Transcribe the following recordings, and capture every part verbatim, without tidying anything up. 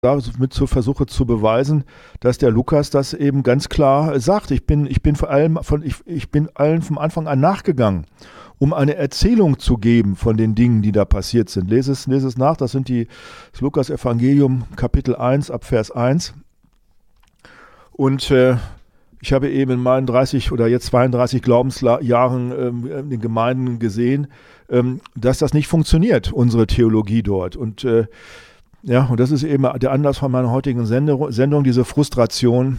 damit so versuche zu beweisen, dass der Lukas das eben ganz klar sagt. Ich bin, ich bin vor allem von, ich, ich bin allen vom Anfang an nachgegangen, um eine Erzählung zu geben von den Dingen, die da passiert sind. Lese es, lese es nach, das sind die, das Lukas-Evangelium, Kapitel eins, ab Vers eins. Und äh, ich habe eben in meinen dreißig oder jetzt zweiunddreißig Glaubensjahren ähm, in den Gemeinden gesehen, ähm, dass das nicht funktioniert, unsere Theologie dort. Und äh, ja, und das ist eben der Anlass von meiner heutigen Sendung, Sendung, diese Frustration,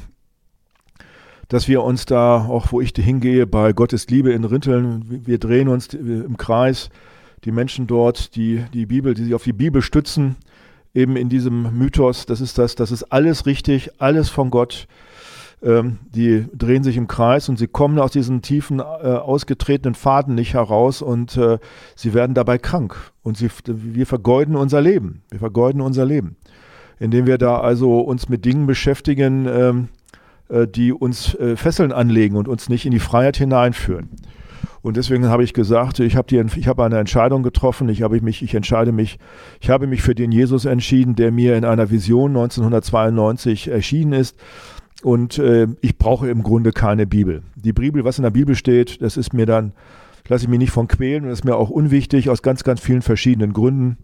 dass wir uns da, auch wo ich hingehe, bei Gottes Liebe in Rinteln, wir drehen uns im Kreis, die Menschen dort, die die Bibel, die sich auf die Bibel stützen, eben in diesem Mythos, das ist das, das ist alles richtig, alles von Gott. Ähm, die drehen sich im Kreis und sie kommen aus diesen tiefen, äh, ausgetretenen Pfaden nicht heraus und äh, sie werden dabei krank. Und sie, wir vergeuden unser Leben. Wir vergeuden unser Leben, indem wir da also uns mit Dingen beschäftigen, ähm, äh, die uns äh, Fesseln anlegen und uns nicht in die Freiheit hineinführen. Und deswegen habe ich gesagt, ich habe, die, ich habe eine Entscheidung getroffen, ich, habe mich, ich entscheide mich, ich habe mich für den Jesus entschieden, der mir in einer Vision neunzehnhundertzweiundneunzig erschienen ist. Und äh, ich brauche im Grunde keine Bibel. Die Bibel, was in der Bibel steht, das ist mir dann, lasse ich mich nicht von quälen und das ist mir auch unwichtig aus ganz, ganz vielen verschiedenen Gründen.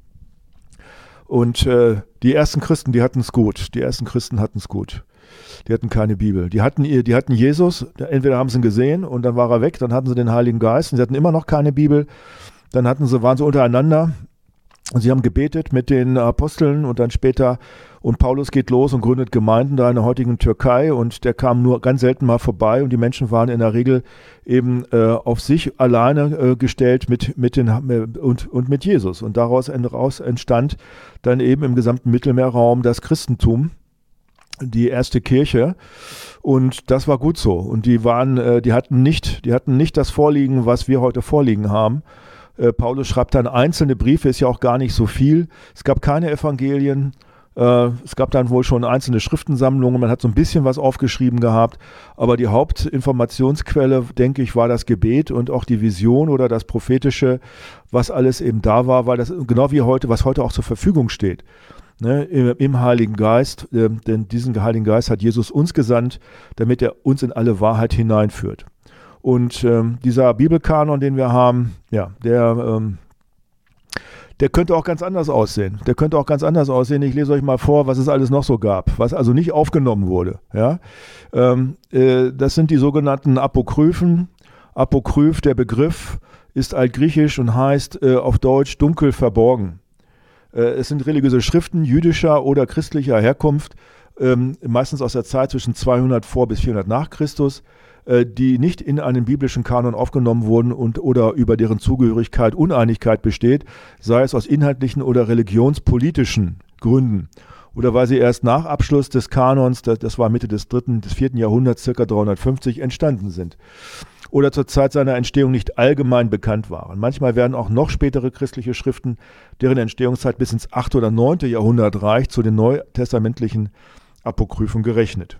Und äh, die ersten Christen, die hatten es gut. Die ersten Christen hatten es gut. Die hatten keine Bibel. Die hatten, die hatten Jesus, entweder haben sie ihn gesehen und dann war er weg, dann hatten sie den Heiligen Geist und sie hatten immer noch keine Bibel. Dann hatten sie, waren sie untereinander und sie haben gebetet mit den Aposteln und dann später, und Paulus geht los und gründet Gemeinden da in der heutigen Türkei und der kam nur ganz selten mal vorbei und die Menschen waren in der Regel eben äh, auf sich alleine äh, gestellt mit, mit den, und, und mit Jesus. Und daraus, daraus entstand dann eben im gesamten Mittelmeerraum das Christentum, die erste Kirche, und das war gut so. Und die waren, äh, die hatten nicht, die hatten nicht das Vorliegen, was wir heute vorliegen haben. Äh, Paulus schreibt dann einzelne Briefe, ist ja auch gar nicht so viel. Es gab keine Evangelien. Es gab dann wohl schon einzelne Schriftensammlungen, man hat so ein bisschen was aufgeschrieben gehabt, aber die Hauptinformationsquelle, denke ich, war das Gebet und auch die Vision oder das Prophetische, was alles eben da war, weil das genau wie heute, was heute auch zur Verfügung steht, ne, im, im Heiligen Geist, äh, denn diesen Heiligen Geist hat Jesus uns gesandt, damit er uns in alle Wahrheit hineinführt. Und ähm, dieser Bibelkanon, den wir haben, ja, der ähm, Der könnte auch ganz anders aussehen. Der könnte auch ganz anders aussehen. Ich lese euch mal vor, was es alles noch so gab, was also nicht aufgenommen wurde. Ja? Ähm, äh, das sind die sogenannten Apokryphen. Apokryph, der Begriff, ist altgriechisch und heißt äh, auf Deutsch dunkel verborgen. Äh, es sind religiöse Schriften jüdischer oder christlicher Herkunft, ähm, meistens aus der Zeit zwischen zweihundert vor bis vierhundert nach Christus, die nicht in einen biblischen Kanon aufgenommen wurden und oder über deren Zugehörigkeit Uneinigkeit besteht, sei es aus inhaltlichen oder religionspolitischen Gründen oder weil sie erst nach Abschluss des Kanons, das, das war Mitte des dritten, des vierten Jahrhunderts, circa dreihundertfünfzig, entstanden sind oder zur Zeit seiner Entstehung nicht allgemein bekannt waren. Manchmal werden auch noch spätere christliche Schriften, deren Entstehungszeit bis ins achte oder neunte Jahrhundert reicht, zu den neutestamentlichen Apokryphen gerechnet.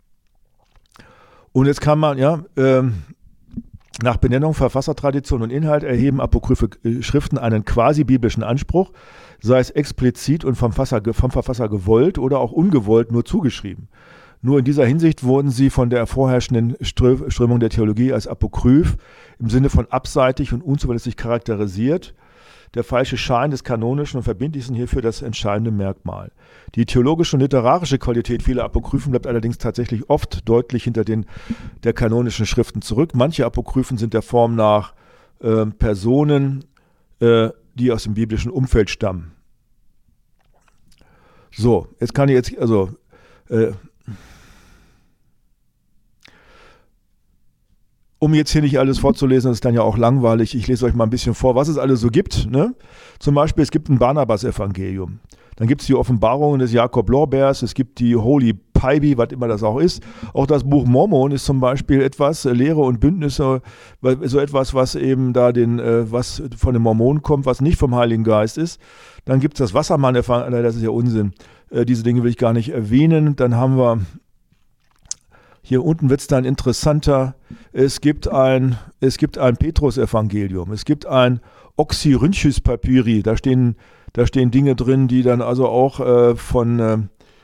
Und jetzt kann man, ja, ähm, nach Benennung, Verfassertradition und Inhalt erheben apokryphe Schriften einen quasi-biblischen Anspruch, sei es explizit und vom Verfasser, vom Verfasser gewollt oder auch ungewollt nur zugeschrieben. Nur in dieser Hinsicht wurden sie von der vorherrschenden Strömung der Theologie als apokryph im Sinne von abseitig und unzuverlässig charakterisiert. Der falsche Schein des Kanonischen und Verbindlichen hierfür das entscheidende Merkmal. Die theologische und literarische Qualität vieler Apokryphen bleibt allerdings tatsächlich oft deutlich hinter den der kanonischen Schriften zurück. Manche Apokryphen sind der Form nach äh, Personen, äh, die aus dem biblischen Umfeld stammen. So, jetzt kann ich jetzt, also äh, um jetzt hier nicht alles vorzulesen, das ist dann ja auch langweilig, ich lese euch mal ein bisschen vor, was es alles so gibt. Ne? Zum Beispiel, es gibt ein Barnabas-Evangelium. Dann gibt es die Offenbarungen des Jakob Lorbeers, es gibt die Holy Bible, was immer das auch ist. Auch das Buch Mormon ist zum Beispiel etwas, Lehre und Bündnisse, so etwas, was eben da den, was von den Mormonen kommt, was nicht vom Heiligen Geist ist. Dann gibt es das Wassermann-Evangelium, das ist ja Unsinn. Diese Dinge will ich gar nicht erwähnen. Dann haben wir hier unten wird es dann interessanter. Es gibt ein, es gibt ein Petrus-Evangelium. Es gibt ein Oxyrhynchus Papyri. Da stehen, da stehen Dinge drin, die dann also auch äh, von, äh,